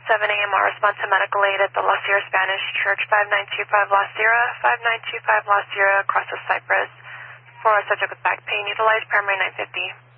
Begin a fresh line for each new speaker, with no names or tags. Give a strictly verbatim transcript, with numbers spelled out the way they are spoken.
seven A M, I'll respond to medical aid at the La Sierra Spanish Church, five nine two five La Sierra, five nine two five La Sierra, across the Cypress, for a subject with back pain. Utilize primary nine fifty.